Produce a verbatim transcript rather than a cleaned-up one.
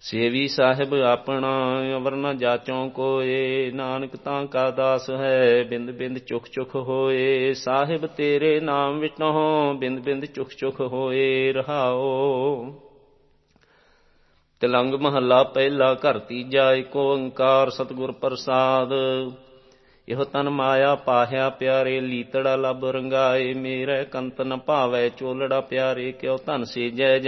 ਸੇਵੀ ਸਾਹਿਬ ਆਪਣਾ ਅਵਰ ਨ ਜਾਚੋਂ ਕੋਏ, ਨਾਨਕ ਤਾਂ ਕਾ ਦਾਸ ਹੈ ਬਿੰਦ ਬਿੰਦ ਚੁਖ ਚੁਖ ਹੋਏ। ਸਾਹਿਬ ਤੇਰੇ ਨਾਮ ਵਿਟਹੁ ਬਿੰਦ ਬਿੰਦ ਚੁਖ ਚੁਖ ਹੋਏ। ਰਹਾਓ। ਤਿਲੰਗ ਮਹੱਲਾ ਪਹਿਲਾ ਘਰ ਤੀਜਾ ਏਕ ਓੰਕਾਰ ਸਤਿਗੁਰ ਪ੍ਰਸਾਦ। ਇਹੋ ਤਨ ਮਾਇਆ ਪਾਹਿਆ ਪਿਆਰੇ, ਲੀਤੜਾ ਲੱਭ ਰੰਗਾਏ। ਮੇਰੇ ਕੰਤ ਨ ਭਾਵੈ ਚੋਲੜਾ ਪਿਆਰੇ, ਕਿਉ ਧਨ ਸੇਜੈ